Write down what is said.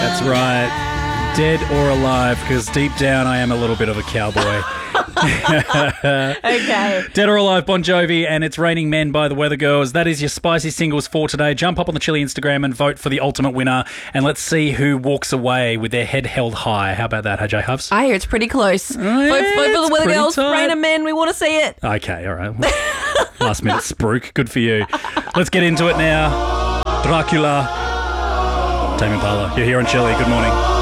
That's right. Dead or alive, because deep down I am a little bit of a cowboy. Okay. Dead or Alive, Bon Jovi, and It's Raining Men by the Weather Girls. That is your spicy singles for today. Jump up on the Chili Instagram and vote for the ultimate winner, and let's see who walks away with their head held high. How about that, HJ Hubs? I hear it's pretty close. Vote for the Weather Girls, Rain and Men. We want to see it. Okay, all right. Last minute spruik. Good for you. Let's get into it now. Dracula. Tame Impala. You're here on Chili. Good morning.